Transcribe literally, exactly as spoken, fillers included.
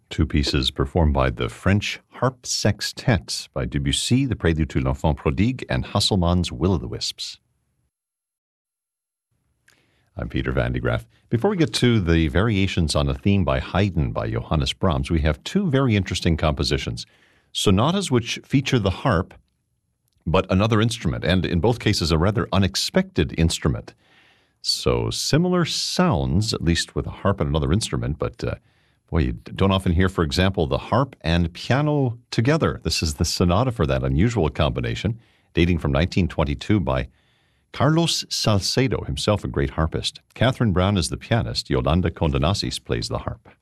Two pieces performed by the French Harp Sextet by Debussy, the Prélude to l'Enfant Prodigue, and Hasselmann's Will-o'-the-Wisps. I'm Peter Van de Graaff. Before we get to the variations on a theme by Haydn by Johannes Brahms, we have two very interesting compositions. Sonatas which feature the harp, but another instrument, and in both cases a rather unexpected instrument. So similar sounds, at least with a harp and another instrument, but uh, boy, you don't often hear, for example, the harp and piano together. This is the sonata for that unusual combination, dating from nineteen twenty-two by Carlos Salcedo, himself a great harpist. Catherine Brown is the pianist. Yolanda Condonasis plays the harp.